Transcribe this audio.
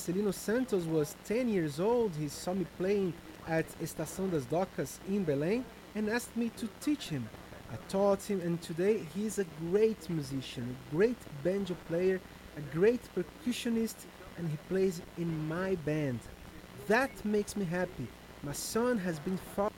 Marcelino Santos was 10 years old, he saw me playing at Estação das Docas in Belém and asked me to teach him. I taught him, and today he is a great musician, a great banjo player, a great percussionist, and he plays in my band. That makes me happy. My son has been